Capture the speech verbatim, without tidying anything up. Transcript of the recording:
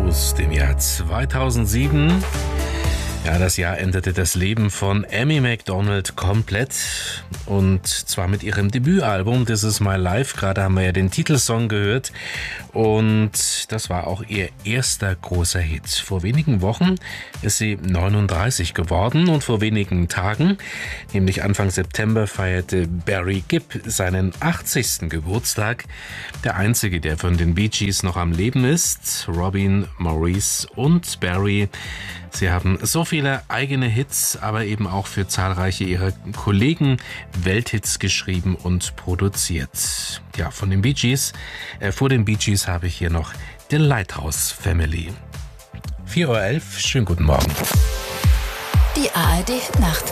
aus dem Jahr zweitausendsieben. Ja, das Jahr änderte das Leben von Amy Macdonald komplett, und zwar mit ihrem Debütalbum This Is My Life. Gerade haben wir ja den Titelsong gehört, und das war auch ihr erster großer Hit. Vor wenigen Wochen ist sie neununddreißig geworden, und vor wenigen Tagen, nämlich Anfang September, feierte Barry Gibb seinen achtzigsten Geburtstag. Der einzige, der von den Bee Gees noch am Leben ist. Robin, Maurice und Barry. Sie haben so viele eigene Hits, aber eben auch für zahlreiche ihrer Kollegen Welthits geschrieben und produziert. Ja, von den Bee Gees, äh, vor den Bee Gees habe ich hier noch The Lighthouse Family. vier Uhr elf, schönen guten Morgen. Die A R D Nacht.